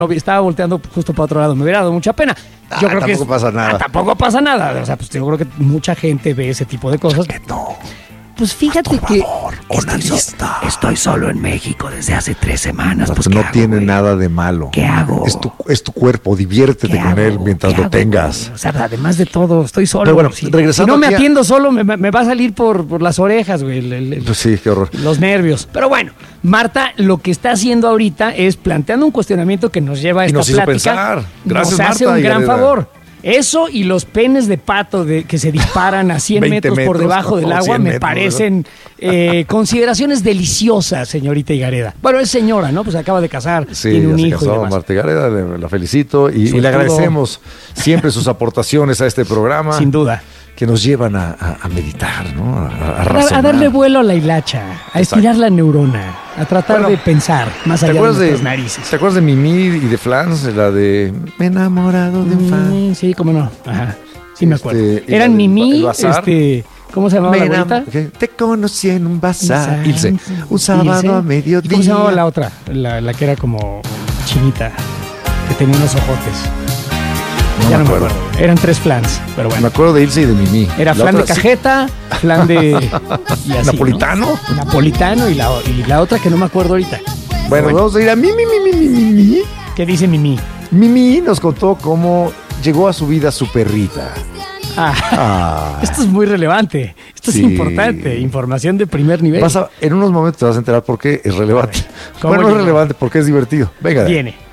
Estaba volteando justo para otro lado, me hubiera dado mucha pena. Yo creo que pasa nada. Tampoco pasa nada. O sea, pues yo creo que mucha gente ve ese tipo de cosas. Que no. Pues fíjate que Estoy solo en México desde hace 3 semanas. Pues no tiene nada de malo. ¿Qué hago? Es tu cuerpo, diviértete con él mientras lo tengas. O sea, además de todo, estoy solo. Pero bueno, si regresando no me aquí atiendo solo, me va a salir por las orejas, güey. Pues sí, qué horror. Los nervios. Pero bueno, Marta lo que está haciendo ahorita es planteando un cuestionamiento que nos lleva a esta plática. Nos hizo pensar. Gracias, nos hace Marta, un gran Gareda. favor. Eso y los penes de pato que se disparan a 100 metros por debajo del agua me parecen consideraciones deliciosas, señorita Higareda. Bueno, es señora, ¿no? Pues acaba de casar, Sí, tiene un ya se hijo y casó, demás. Marta Gareda, la felicito y le agradecemos siempre sus aportaciones a este programa. Sin duda. Que nos llevan a meditar, ¿no? A razonar. A darle vuelo a la hilacha, a estirar la neurona, a tratar de pensar más allá de nuestras narices. ¿Te acuerdas de Mimi y de Flans? La de Me he enamorado de un fan. Sí, cómo no. Ajá. Sí me acuerdo. y Eran la Mimi, el bazar. ¿cómo se llamaba la abuelita? Te conocí en un bazar. Ilse. Un sábado a mediodía. ¿Y cómo se llamaba la otra? La que era como chinita, que tenía unos ojotes. Ya no me acuerdo. Eran 3 flans, pero bueno. Me acuerdo de Ilse y de Mimi. Era flan de cajeta, flan de... y así, ¿Napolitano? ¿no? Napolitano y la otra que no me acuerdo ahorita. Bueno, vamos a ir a Mimi. ¿Qué dice Mimi? Mimi nos contó cómo llegó a su vida su perrita. Esto es muy relevante. Esto es importante. Información de primer nivel. En unos momentos te vas a enterar por qué es relevante. Bueno, no es relevante porque es divertido. Venga. Viene.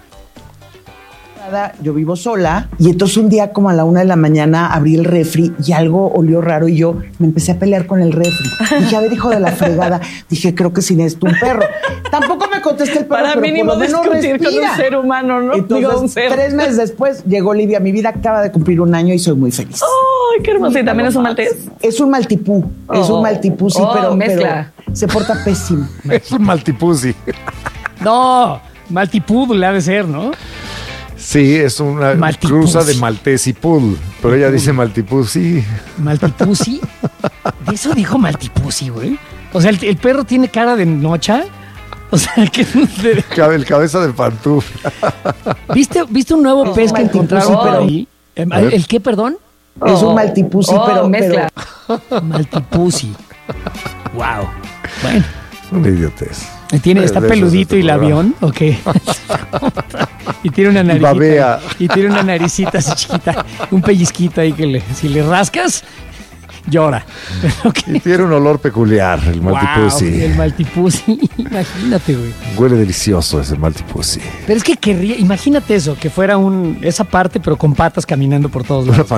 Yo vivo sola y entonces un día como a la 1 de la mañana abrí el refri y algo olió raro y yo me empecé a pelear con el refri. Dije, a ver, hijo de la fregada. Dije, creo que sí necesito un perro. Tampoco me contesté el perro, para pero mínimo por lo menos discutir respira. con un ser humano, ¿no? Entonces, Digo, un ser. 3 meses después llegó Olivia. Mi vida acaba de cumplir 1 año y soy muy feliz. ¡Ay, qué hermoso! ¿Y también es un maltés? Es un maltipú. Es un maltipú, sí, pero se porta pésimo. Es un maltipusi. No, maltipoodle ha de ser, ¿no? Sí, es una cruza de maltés y poodle, pero ella dice maltipusi. ¿Maltipusi? ¿De eso dijo maltipusi, güey? O sea, ¿el perro tiene cara de nocha? O sea, que... El cabeza de pantufla. ¿Viste un nuevo pez que encontraron por ahí? ¿El qué, perdón? Es un maltipusi, pero mezcla. Maltipusi. Wow. Bueno. Una idiotez. ¿Está peludito y labión? ¿O qué? Y tiene una naricita. Babea. Y tiene una naricita así chiquita. Un pellizquito ahí que si le rascas, llora. Y tiene un olor peculiar, el maltipusi. Wow, el maltipusi. Imagínate, güey. Huele delicioso ese maltipusi. Pero es que querría, imagínate eso, que fuera esa parte, pero con patas caminando por todos lados.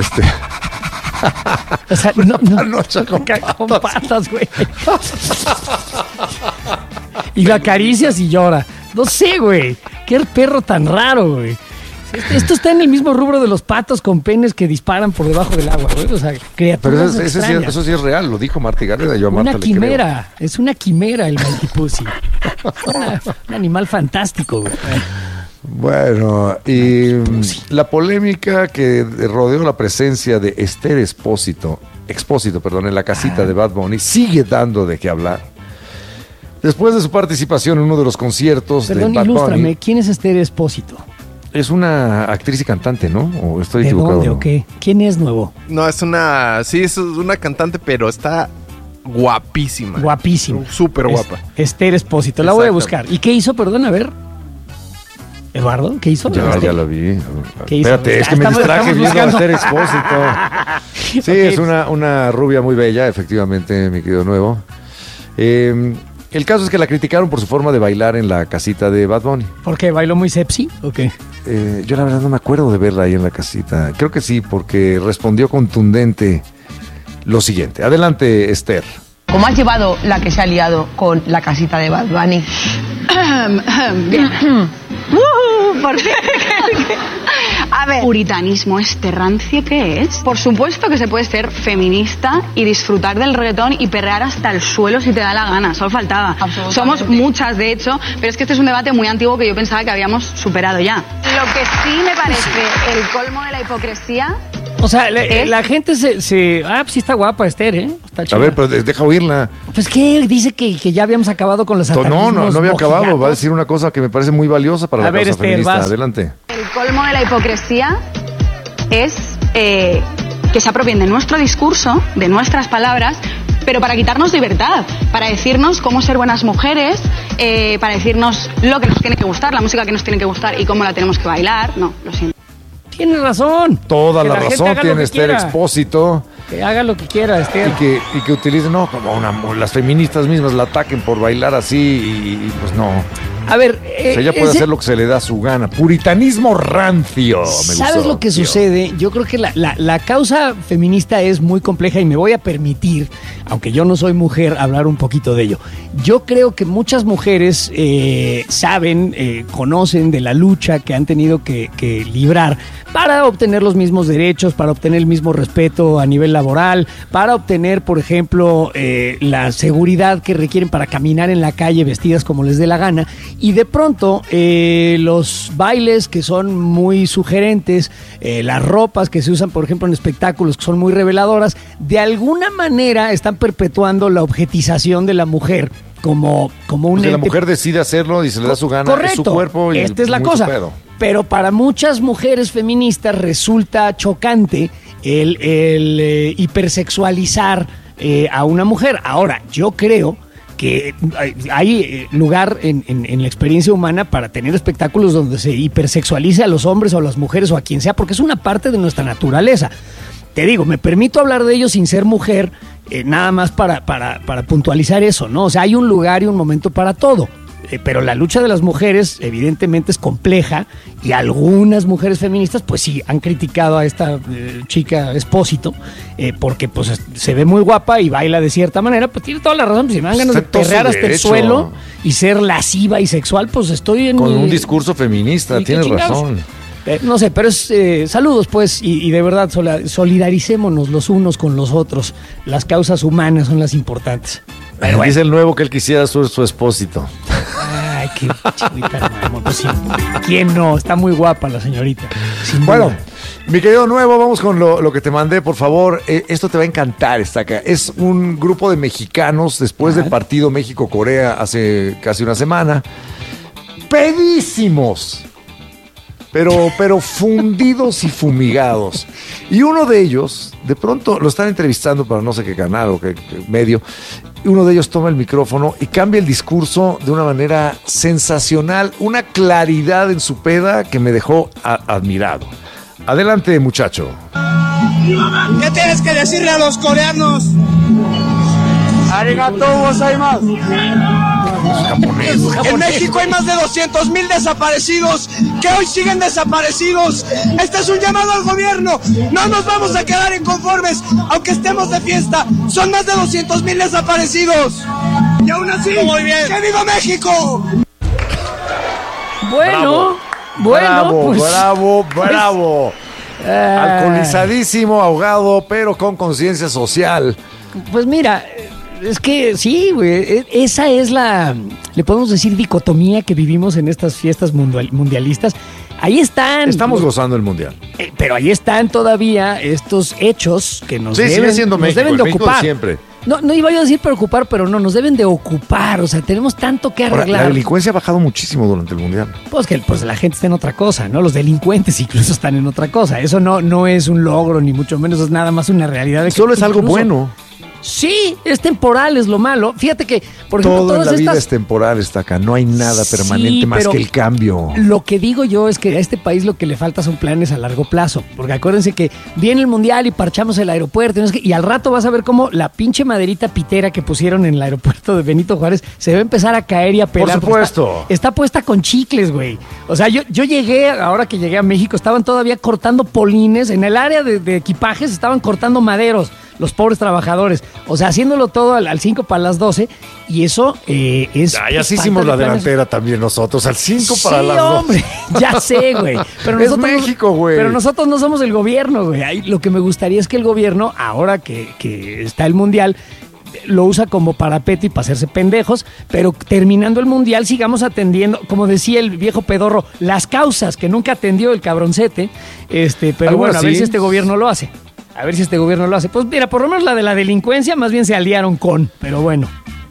O sea, con patas, güey. Y lo acaricias y llora. No sé, güey. Qué perro tan raro, güey. Esto está en el mismo rubro de los patos con penes que disparan por debajo del agua, güey. O sea, criaturas Pero eso sí es real, lo dijo Marta Gareda. Yo a Marta una quimera, es una quimera el maltipusi. Un animal fantástico, güey. Bueno, y la polémica que rodeó la presencia de Esther Expósito, en la casita de Bad Bunny sigue dando de qué hablar. Después de su participación en uno de los conciertos de Bad ilústrame, Bunny. ¿Quién es Esther Expósito? Es una actriz y cantante, ¿no? ¿O estoy equivocado? ¿De dónde o qué? ¿Quién es nuevo? No, es una cantante, pero está guapísima. Guapísima. Súper guapa. Esther Expósito, la voy a buscar. ¿Y qué hizo? Perdón, a ver. ¿Eduardo? ¿Qué hizo? Ya la vi. ¿Qué hizo? Espérate, es que me distraje viendo a Esther Expósito. Sí, okay. Es una rubia muy bella, efectivamente, mi querido nuevo. El caso es que la criticaron por su forma de bailar en la casita de Bad Bunny. ¿Por qué? ¿Bailó muy sepsi o qué? Yo la verdad no me acuerdo de verla ahí en la casita. Creo que sí, porque respondió contundente lo siguiente. Adelante, Esther. ¿Cómo has llevado la que se ha liado con la casita de Bad Bunny? Bien. ¿Por qué? A ver, puritanismo, este rancio, ¿qué es? Por supuesto que se puede ser feminista y disfrutar del reggaetón y perrear hasta el suelo si te da la gana, solo faltaba. Somos muchas, de hecho, pero es que este es un debate muy antiguo que yo pensaba que habíamos superado ya. Lo que sí me parece el colmo de la hipocresía O sea, la gente pues sí está guapa Esther, ¿eh? Está chida. A ver, pero deja oírla. Pues que dice que ya habíamos acabado con los satanismos. No había acabado. Va a decir una cosa que me parece muy valiosa para la causa Esther, feminista. vas. Adelante. El colmo de la hipocresía es que se apropien de nuestro discurso, de nuestras palabras, pero para quitarnos libertad, para decirnos cómo ser buenas mujeres, para decirnos lo que nos tiene que gustar, la música que nos tiene que gustar y cómo la tenemos que bailar. No, lo siento. Tienes razón. Toda Que la gente razón haga lo tiene que Esther quiera. Expósito. Que haga lo que quiera, Esther. Y que utilicen, como las feministas mismas la ataquen por bailar así y pues no. A ver, O sea, ella puede hacer lo que se le da su gana. Puritanismo rancio. ¿Sabes lo que sucede? Yo creo que la causa feminista es muy compleja y me voy a permitir, aunque yo no soy mujer, hablar un poquito de ello. Yo creo que muchas mujeres saben, conocen de la lucha que han tenido que librar para obtener los mismos derechos, para obtener el mismo respeto a nivel laboral, para obtener, por ejemplo, la seguridad que requieren para caminar en la calle vestidas como les dé la gana. Y de pronto los bailes que son muy sugerentes, las ropas que se usan, por ejemplo, en espectáculos que son muy reveladoras, de alguna manera están perpetuando la objetización de la mujer como un la ente. mujer decide hacerlo y se le da su gana. Correcto. Es su cuerpo y esta es la muy cosa. su pedo. Pero para muchas mujeres feministas resulta chocante el hipersexualizar a una mujer. Ahora, yo creo que hay lugar en la experiencia humana para tener espectáculos donde se hipersexualice a los hombres o a las mujeres o a quien sea, porque es una parte de nuestra naturaleza. Te digo, me permito hablar de ello sin ser mujer, nada más para puntualizar eso, ¿no? O sea, hay un lugar y un momento para todo. Pero la lucha de las mujeres evidentemente es compleja y algunas mujeres feministas pues sí han criticado a esta chica Expósito porque pues se ve muy guapa y baila de cierta manera, pues tiene toda la razón, pues si me dan ganas de perrear hasta el suelo y ser lasciva y sexual, pues estoy en con un discurso feminista, tienes razón. No sé, pero es saludos pues y de verdad solidaricémonos los unos con los otros, las causas humanas son las importantes. Pero dice el nuevo que él quisiera ser su Expósito. Ay, qué chiquita, amor. Pues sí. ¿Quién no? Está muy guapa la señorita. Bueno, mi querido nuevo, vamos con lo que te mandé, por favor. Esto te va a encantar, Estaca. Es un grupo de mexicanos después del partido México-Corea hace casi una semana. Pedísimos. Pero fundidos y fumigados. Y uno de ellos, de pronto lo están entrevistando para no sé qué canal o qué medio, y uno de ellos toma el micrófono y cambia el discurso de una manera sensacional, una claridad en su peda que me dejó admirado. Adelante, muchacho. ¿Qué tienes que decirle a los coreanos? Arigatou gozaimasu. En México hay más de 200,000 desaparecidos que hoy siguen desaparecidos. Este es un llamado al gobierno. No nos vamos a quedar inconformes, aunque estemos de fiesta. Son más de 200,000 desaparecidos. Y aún así, muy bien. ¡Que viva México! Bueno, bravo. Alcoholizadísimo, ahogado, pero con conciencia social. Pues mira, es que sí, güey, esa es le podemos decir, dicotomía que vivimos en estas fiestas mundialistas. Ahí están. Estamos gozando el mundial. Pero ahí están todavía estos hechos que nos sigue siendo México, deben de ocupar. Siempre. No iba yo a decir preocupar, pero no, nos deben de ocupar. O sea, tenemos tanto que arreglar. Ahora, la delincuencia ha bajado muchísimo durante el mundial. Pues que la gente está en otra cosa, ¿no? Los delincuentes incluso están en otra cosa. Eso no es un logro, ni mucho menos es nada más una realidad. De que solo es algo bueno. Sí, es temporal, es lo malo. Fíjate que, por ejemplo, todo en la vida estas... es temporal, está acá. No hay nada permanente más que el cambio. Lo que digo yo es que a este país lo que le falta son planes a largo plazo. Porque acuérdense que viene el mundial y parchamos el aeropuerto. Y al rato vas a ver cómo la pinche maderita pitera que pusieron en el aeropuerto de Benito Juárez se va a empezar a caer y a pelar. Por supuesto. Está puesta con chicles, güey. O sea, yo llegué, ahora que llegué a México, estaban todavía cortando polines. En el área de equipajes estaban cortando maderos. Los pobres trabajadores, o sea, haciéndolo todo al 5 para las 12, y eso es... Ya sí hicimos la delantera también nosotros, al 5 para las 12. Sí, hombre, ya sé, güey. Pero es México, güey. Pero nosotros no somos el gobierno, güey. Lo que me gustaría es que el gobierno, ahora que está el mundial, lo usa como parapeto y para hacerse pendejos, pero terminando el mundial sigamos atendiendo, como decía el viejo pedorro, las causas que nunca atendió el cabroncete, pero bueno, a ver si este gobierno lo hace. Pues mira, por lo menos la de la delincuencia más bien se aliaron con, pero bueno.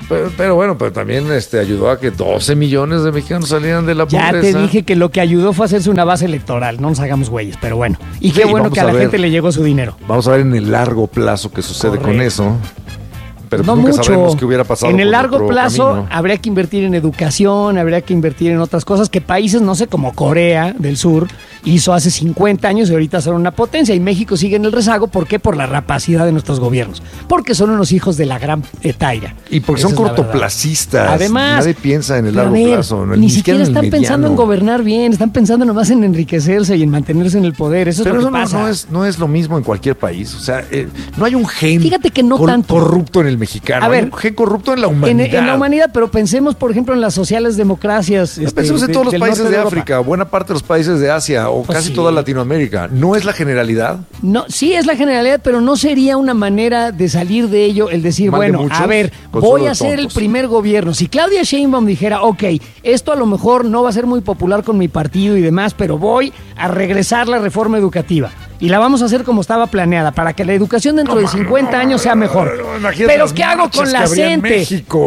Pero también ayudó a que 12 millones de mexicanos salieran de la pobreza. Ya te dije que lo que ayudó fue hacerse una base electoral, no nos hagamos güeyes, pero bueno. Y qué bueno que a la gente le llegó su dinero. Vamos a ver en el largo plazo qué sucede con eso. Pero no nunca mucho. sabremos qué hubiera pasado. En el largo plazo camino. habría que invertir en educación, habría que invertir en otras cosas que países, no sé, como Corea del Sur hizo hace 50 años y ahorita son una potencia. Y México sigue en el rezago. ¿Por qué? Por la rapacidad de nuestros gobiernos. Porque son unos hijos de la gran taira. Y porque Esa son cortoplacistas. Además, nadie piensa en el largo plazo. Ni siquiera están pensando en gobernar bien, están pensando nomás en enriquecerse y en mantenerse en el poder. Eso es lo que pasa. No es lo mismo en cualquier país. O sea, no hay un gen Fíjate que no tanto corrupto en el mexicano. A ver, hay un gen corrupto en la humanidad. En la humanidad, pero pensemos, por ejemplo, en las sociales democracias. Pensemos en todos los países de África, buena parte de los países de Asia o Pues casi sí. toda Latinoamérica. ¿No es la generalidad? No, sí es la generalidad, pero no sería una manera de salir de ello el decir, Mal de bueno, muchos, a ver, consuelo voy de a ser el tontos. primer gobierno. Si Claudia Sheinbaum dijera, ok, esto a lo mejor no va a ser muy popular con mi partido y demás, pero voy a regresar la reforma educativa. Y la vamos a hacer como estaba planeada, para que la educación dentro de 50 años sea mejor. Pero ¿qué hago con la gente?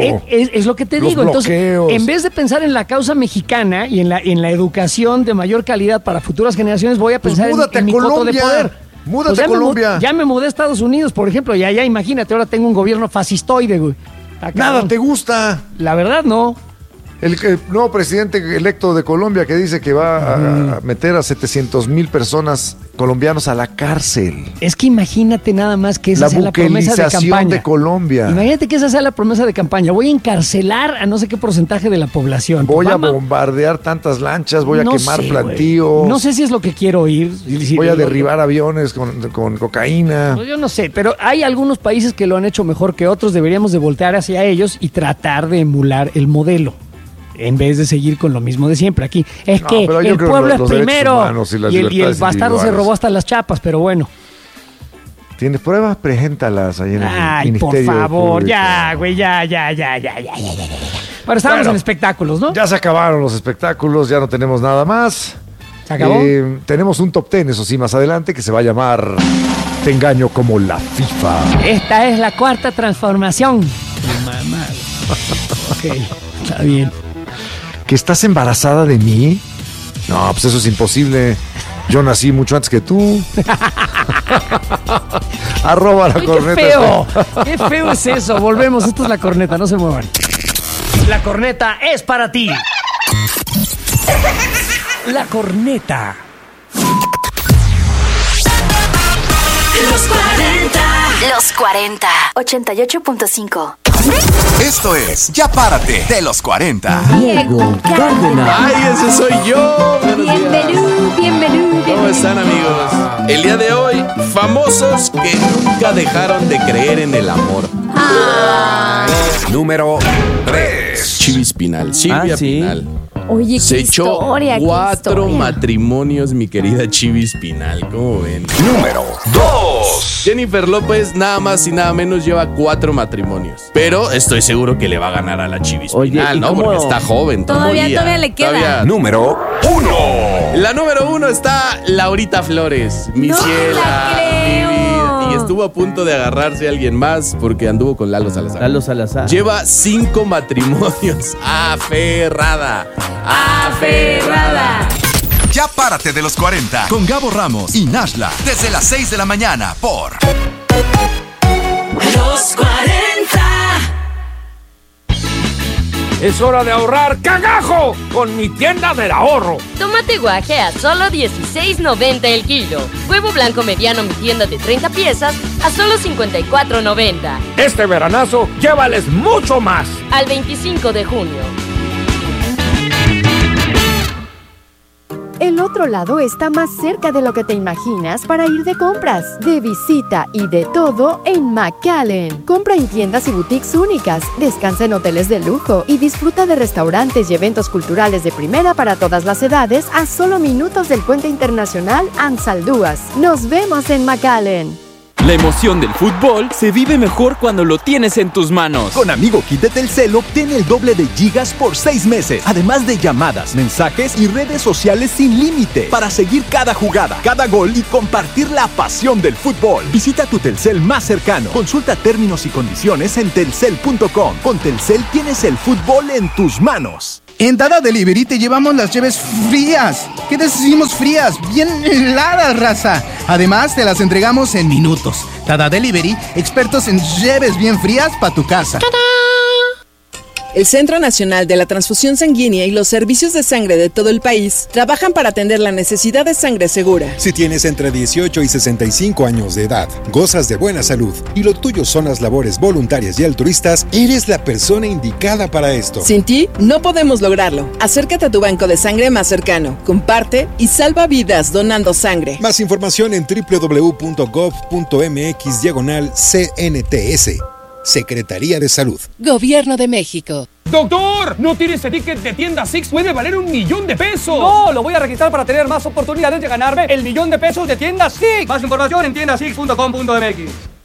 Es lo que te digo. Entonces, en vez de pensar en la causa mexicana y en la educación de mayor calidad para futuras generaciones, voy a pensar en mi coto de poder. Múdate a Colombia. Ya me mudé a Estados Unidos, por ejemplo, y allá imagínate, ahora tengo un gobierno fascistoide, güey. Nada te gusta. La verdad, no. El nuevo presidente electo de Colombia que dice que va a meter a 700,000 personas colombianos a la cárcel. Es que imagínate nada más que esa sea la promesa de campaña. De Colombia. Imagínate que esa sea la promesa de campaña. Voy a encarcelar a no sé qué porcentaje de la población. Voy a bombardear tantas lanchas, voy a quemar plantíos. No sé si es lo que quiero oír. Voy a derribar aviones con cocaína. Pues yo no sé, pero hay algunos países que lo han hecho mejor que otros. Deberíamos de voltear hacia ellos y tratar de emular el modelo, en vez de seguir con lo mismo de siempre. Aquí es que el pueblo es primero y el bastardo se robó hasta las chapas, pero bueno. ¿Tienes pruebas? Preséntalas ahí en el Ministerio. Por favor, ya, güey, ya. Bueno, estábamos en espectáculos, ¿no? Ya se acabaron los espectáculos, ya no tenemos nada más. ¿Se acabó? Tenemos un top 10, eso sí, más adelante, que se va a llamar Te engaño como la FIFA. Esta es la cuarta transformación. Mamá. Ok, está bien. ¿Que estás embarazada de mí? No, pues eso es imposible. Yo nací mucho antes que tú. Arroba la corneta. Qué feo es eso. Volvemos, esto es la corneta, no se muevan. La corneta es para ti. La corneta. Los 40. 88.5. Esto es Ya Párate de los 40. Diego Cárdenas. ¡Ay, ese soy yo! Bienvenido. ¿Cómo están, amigos? El día de hoy, famosos que nunca dejaron de creer en el amor. Número 3. Chivis Pinal, Silvia Pinal. Oye, Se qué echó historia, 4 matrimonios, mi querida Chivis Pinal. ¿Cómo ven? Número 2. Jennifer López nada más y nada menos lleva 4 matrimonios. Pero estoy seguro que le va a ganar a la Chivis Pinal, ¿no? Porque está joven Todavía le queda. Número 1. La número 1 está Laurita Flores. Mi ciela, mi vida. Y estuvo a punto de agarrarse a alguien más porque anduvo con Lalo Salazar. Lleva 5 matrimonios. Aferrada. Ya Párate de los 40 con Gabo Ramos y Nashla desde las 6 de la mañana por Los 40. Es hora de ahorrar cagajo con mi tienda del ahorro. Tómate guaje a solo $16.90 el kilo. Huevo blanco mediano mi tienda de 30 piezas a solo $54.90. Este veranazo, llévales mucho más. Al 25 de junio. El otro lado está más cerca de lo que te imaginas para ir de compras, de visita y de todo en McAllen. Compra en tiendas y boutiques únicas, descansa en hoteles de lujo y disfruta de restaurantes y eventos culturales de primera para todas las edades a solo minutos del puente internacional Ansaldúas. Nos vemos en McAllen. La emoción del fútbol se vive mejor cuando lo tienes en tus manos. Con Amigo Kit de Telcel obtén el doble de gigas por 6 meses. Además de llamadas, mensajes y redes sociales sin límite. Para seguir cada jugada, cada gol y compartir la pasión del fútbol. Visita tu Telcel más cercano. Consulta términos y condiciones en telcel.com. Con Telcel tienes el fútbol en tus manos. En Dada Delivery te llevamos las llaves frías. ¿Qué decimos frías? Bien heladas, raza. Además, te las entregamos en minutos. Dada Delivery, expertos en llaves bien frías para tu casa. ¡Tada! El Centro Nacional de la Transfusión Sanguínea y los servicios de sangre de todo el país trabajan para atender la necesidad de sangre segura. Si tienes entre 18 y 65 años de edad, gozas de buena salud y lo tuyo son las labores voluntarias y altruistas, eres la persona indicada para esto. Sin ti, no podemos lograrlo. Acércate a tu banco de sangre más cercano, comparte y salva vidas donando sangre. Más información en www.gov.mx/CNTS. Secretaría de Salud. Gobierno de México. ¡Doctor! ¿No tienes ese ticket de tienda Six? ¡Puede valer $1,000,000! ¡No! Lo voy a registrar para tener más oportunidades de ganarme el $1,000,000 de tienda Six. Más información en tiendasix.com.mx.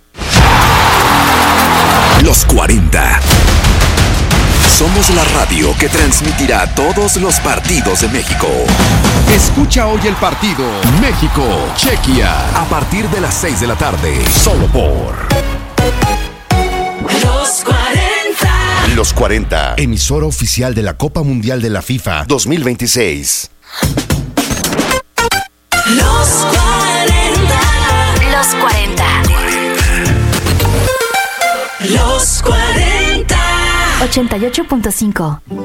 Los 40. Somos la radio que transmitirá todos los partidos de México. Escucha hoy el partido México-Chequia a partir de las 6 de la tarde. Solo por Los 40. Los 40, emisora oficial de la Copa Mundial de la FIFA 2026. Los 40. Los 40. Los 40. 88.5.